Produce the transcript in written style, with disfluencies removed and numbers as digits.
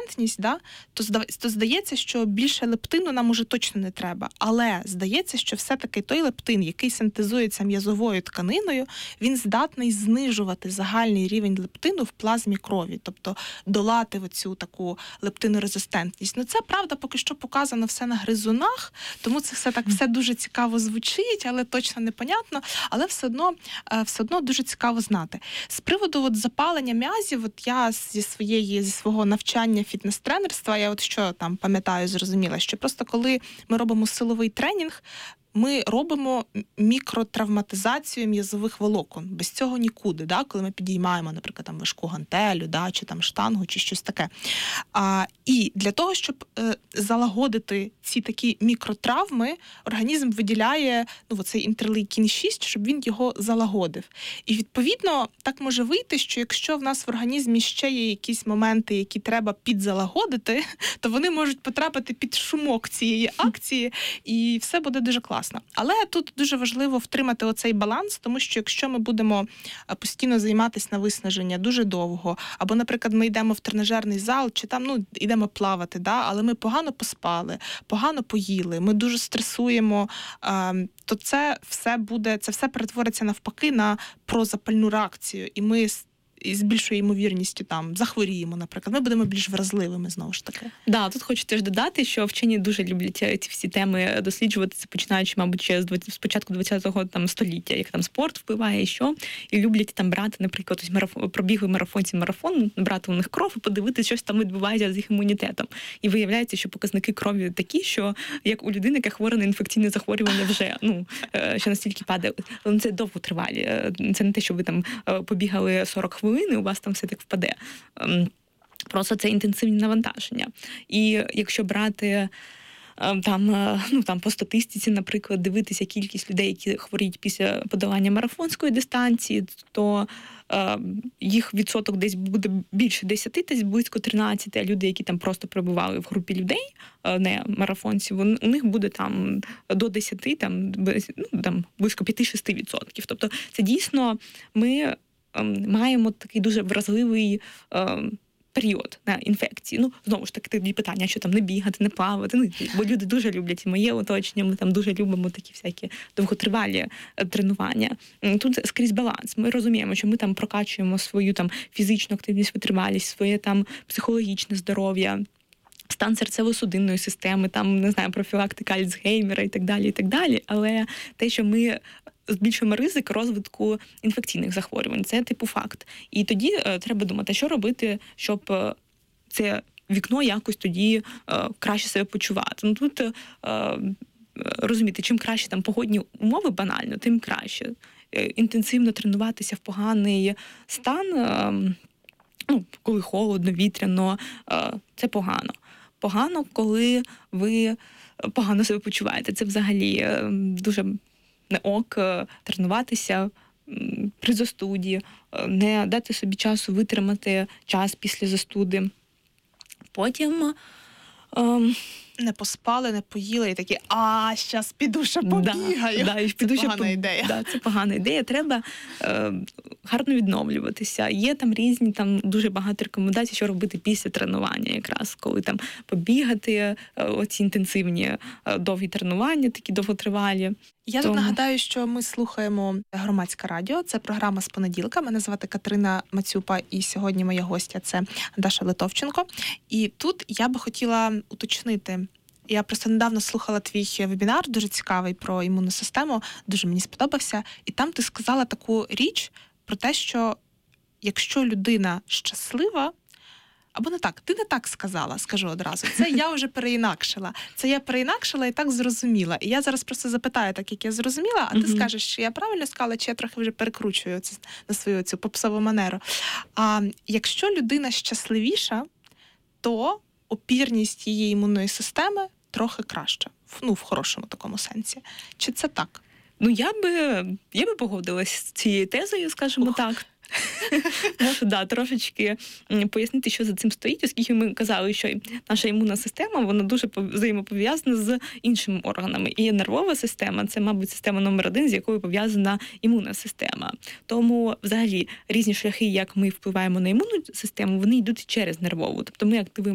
резистентність, да, то здається, що більше лептину нам уже точно не треба. Але здається, що все-таки той лептин, який синтезується м'язовою тканиною, він здатний знижувати загальний рівень лептину в плазмі крові, тобто долати оцю таку лептинорезистентність. Ну це, правда, поки що показано все на гризунах, тому це все дуже цікаво звучить, але точно непонятно, але все одно дуже цікаво знати. З приводу запалення м'язів, я зі свого навчання фітнес-тренерства, я що там пам'ятаю, зрозуміла, що просто коли ми робимо силовий тренінг, ми робимо мікротравматизацію м'язових волокон. Без цього нікуди, да? Коли ми підіймаємо, наприклад, там важку гантелю, да? Чи там штангу, чи щось таке. І для того, щоб залагодити ці такі мікротравми, організм виділяє цей інтерлейкін 6, щоб він його залагодив. І, відповідно, так може вийти, що якщо в нас в організмі ще є якісь моменти, які треба підзалагодити, то вони можуть потрапити під шумок цієї акції, і все буде дуже класно. Але тут дуже важливо втримати оцей баланс, тому що якщо ми будемо постійно займатися на виснаження дуже довго, або, наприклад, ми йдемо в тренажерний зал, чи там, йдемо плавати, да, але ми погано поспали, погано поїли, ми дуже стресуємо, то це все перетвориться навпаки на прозапальну реакцію, і ми з більшою ймовірністю захворіємо, наприклад. Ми будемо більш вразливими, знову ж таки. Да, тут хочу теж додати, що вчені дуже люблять ці всі теми досліджувати, починаючи, мабуть, ще з початку 20-го століття, як спорт впливає і що. І люблять брати, наприклад, пробігли марафонці марафон, брати у них кров і подивитися, що там відбувається з їх імунітетом. І виявляється, що показники крові такі, що як у людини, яка хвора на інфекційне захворювання вже, що настільки падає. Але це довго тривалі. Це не те, що ви побігали 40 хвилин, і у вас там все так впаде. Просто це інтенсивні навантаження. І якщо брати по статистиці, наприклад, дивитися кількість людей, які хворіють після подолання марафонської дистанції, то їх відсоток десь буде більше 10, десь близько 13, а люди, які просто перебували в групі людей, не марафонців, у них буде до 10, близько 5-6%. Тобто це дійсно ми маємо такий дуже вразливий період на інфекції. Знову ж таки, тоді питання, що не бігати, не плавати. Бо люди дуже люблять, і моє оточення, ми дуже любимо такі всякі довготривалі тренування. Тут скрізь баланс. Ми розуміємо, що ми прокачуємо свою фізичну активність, витривалість, своє психологічне здоров'я, стан серцево-судинної системи, профілактика Альцгеймера і так далі. Але те, що ми збільшуємо ризик розвитку інфекційних захворювань. Це факт. І тоді треба думати, що робити, щоб це вікно якось тоді краще себе почувати. Тут розуміти, чим краще погодні умови банально, тим краще. Інтенсивно тренуватися в поганий стан, коли холодно, вітряно, це погано. Погано, коли ви погано себе почуваєте. Це взагалі дуже не ок тренуватися при застуді, не дати собі часу витримати час після застуди. Потім не поспали, не поїли і такі, щас піду ще побігаю. Це погана ідея. Да, це погана ідея. Треба гарно відновлюватися. Є різні, дуже багато рекомендацій, що робити після тренування якраз, коли побігати, оці інтенсивні довгі тренування, такі довготривалі. Я тут нагадаю, що ми слухаємо Громадське радіо. Це програма «З понеділка». Мене звати Катерина Мацюпа, і сьогодні моя гостя – це Даша Литовченко. І тут я би хотіла уточнити. Я просто недавно слухала твій вебінар, дуже цікавий, про імунну систему, дуже мені сподобався. І там ти сказала таку річ про те, що якщо людина щаслива, або не так, ти не так сказала, скажу одразу. Це я вже переінакшила. Це я переінакшила і так зрозуміла. І я зараз просто запитаю, так як я зрозуміла, а ти скажеш, чи я правильно сказала, чи я трохи вже перекручую це на свою цю попсову манеру. А якщо людина щасливіша, то опірність її імунної системи трохи краща. В хорошому такому сенсі. Чи це так? Я би погодилась з цією тезою, скажімо так. Можу, трошечки пояснити, що за цим стоїть, оскільки ми казали, що наша імунна система, вона дуже взаємопов'язана з іншими органами. І нервова система – це, мабуть, система номер 1, з якою пов'язана імунна система. Тому, взагалі, різні шляхи, як ми впливаємо на імунну систему, вони йдуть через нервову. Тобто ми активуємо